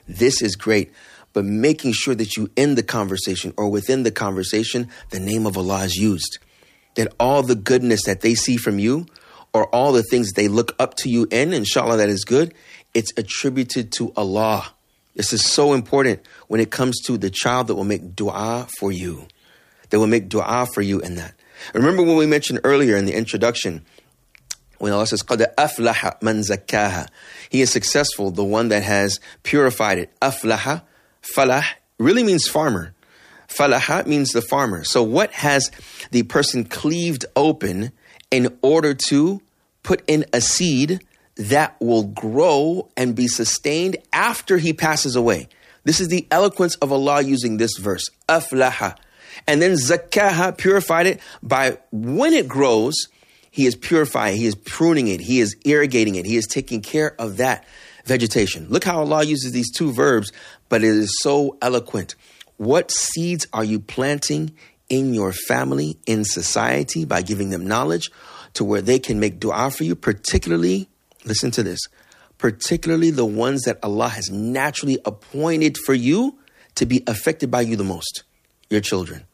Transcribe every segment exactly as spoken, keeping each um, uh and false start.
This is great. But making sure that you end the conversation or within the conversation, the name of Allah is used. That all the goodness that they see from you or all the things they look up to you in, inshallah, that is good, it's attributed to Allah. This is so important when it comes to the child that will make dua for you. They will make dua for you in that. Remember when we mentioned earlier in the introduction, when Allah says, قَدْ أَفْلَحَ مَنْ زَكَّاهَا. He is successful, the one that has purified it. أَفْلَحَ, falah, really means farmer. Falaha means the farmer. So what has the person cleaved open in order to put in a seed that will grow and be sustained after he passes away? This is the eloquence of Allah using this verse. Aflaha. And then zakkaha, purified it by when it grows, he is purifying, he is pruning it, he is irrigating it, he is taking care of that vegetation. Look how Allah uses these two verbs, but it is so eloquent. What seeds are you planting in your family, in society, by giving them knowledge to where they can make dua for you, particularly, listen to this, particularly the ones that Allah has naturally appointed for you to be affected by you the most, your children,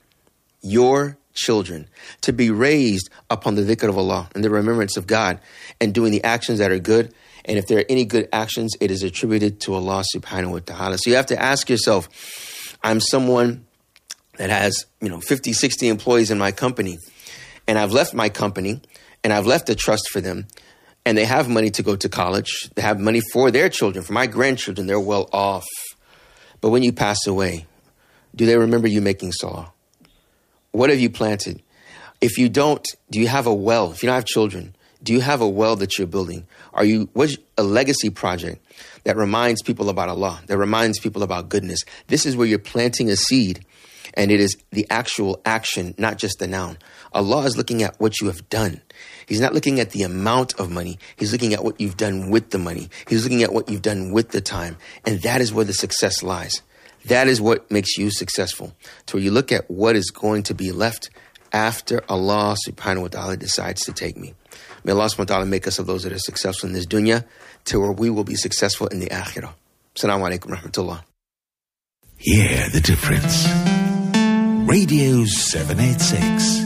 your children, to be raised upon the dhikr of Allah and the remembrance of God and doing the actions that are good. And if there are any good actions, it is attributed to Allah subhanahu wa ta'ala. So you have to ask yourself, I'm someone that has, you know, fifty, sixty employees in my company, and I've left my company and I've left a trust for them, and they have money to go to college. They have money for their children, for my grandchildren. They're well off. But when you pass away, do they remember you making salah? What have you planted? If you don't, do you have a well? If you don't have children, do you have a well that you're building? Are you, what's a legacy project that reminds people about Allah, that reminds people about goodness? This is where you're planting a seed, and it is the actual action, not just the noun. Allah is looking at what you have done. He's not looking at the amount of money. He's looking at what you've done with the money. He's looking at what you've done with the time. And that is where the success lies. That is what makes you successful. To where you look at what is going to be left after Allah subhanahu wa ta'ala decides to take me. May Allah subhanahu wa ta'ala make us of those that are successful in this dunya to where we will be successful in the akhirah. Assalamu alaikum rahmatullah. Hear the difference. Radio seven eighty-six.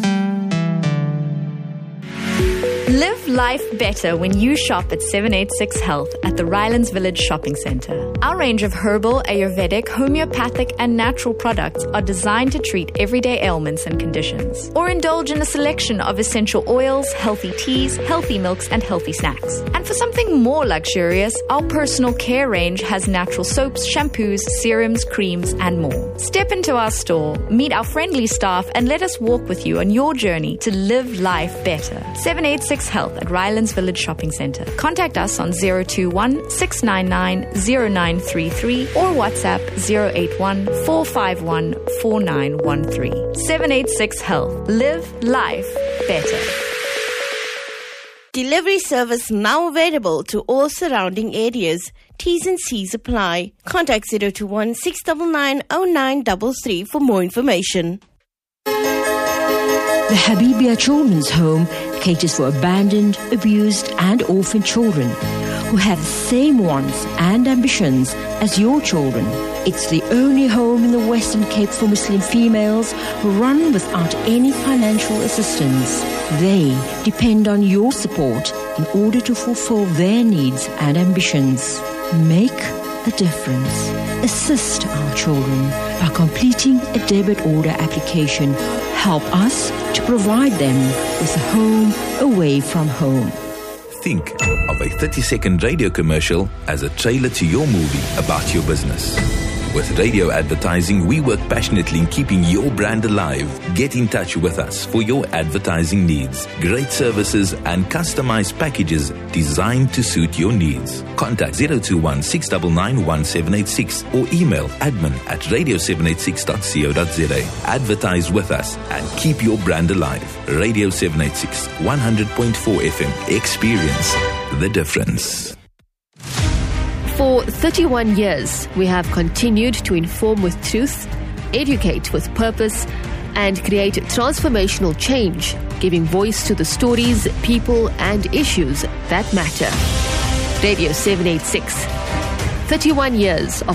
Live life better when you shop at seven eighty-six Health at the Rylands Village Shopping Centre. Our range of herbal, Ayurvedic, homeopathic and natural products are designed to treat everyday ailments and conditions. Or indulge in a selection of essential oils, healthy teas, healthy milks and healthy snacks. And for something more luxurious, our personal care range has natural soaps, shampoos, serums, creams and more. Step into our store, meet our friendly staff and let us walk with you on your journey to live life better. seven eighty-six Health at Rylands Village Shopping Centre. Contact us on zero two one, six nine nine, zero nine three three or WhatsApp zero eight one, four five one, four nine one three. seven eighty-six Health. Live life better. Delivery service now available to all surrounding areas. T's and C's apply. Contact zero two one, six nine nine, zero nine three three for more information. The Habibia Children's Home caters for abandoned, abused and orphaned children who have the same wants and ambitions as your children. It's the only home in the Western Cape for Muslim females who run without any financial assistance. They depend on your support in order to fulfill their needs and ambitions. Make a difference. Assist our children by completing a debit order application. Help us to provide them with a home away from home. Think of a thirty-second radio commercial as a trailer to your movie about your business. With radio advertising, we work passionately in keeping your brand alive. Get in touch with us for your advertising needs. Great services and customized packages designed to suit your needs. Contact zero two one, six nine nine, one seven eight six or email admin at radio seven eight six dot co dot za. Advertise with us and keep your brand alive. Radio seven eighty-six, one hundred point four F M. Experience the difference. For thirty-one years, we have continued to inform with truth, educate with purpose, and create transformational change, giving voice to the stories, people, and issues that matter. Radio seven eighty-six. thirty-one years of